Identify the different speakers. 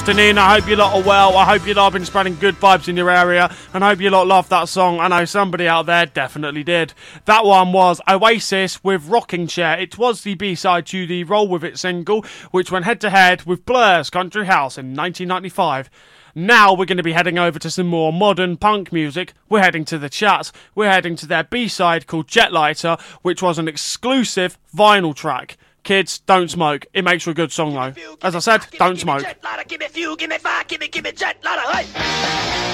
Speaker 1: Afternoon, I hope you lot are well. I hope you lot have been spreading good vibes in your area, and I hope you lot loved that song. I know somebody out there definitely did. That one was Oasis with Rocking Chair. It was the B-side to the Roll With It single, which went head-to-head with Blur's Country House in 1995. Now we're going to be heading over to some more modern punk music. We're heading to the Chats. We're heading to their B-side called Jetlighter, which was an exclusive vinyl track. Kids, don't smoke. It makes for a good song though. As I said, don't smoke.
Speaker 2: Give me fuel, give me fire, give me jet,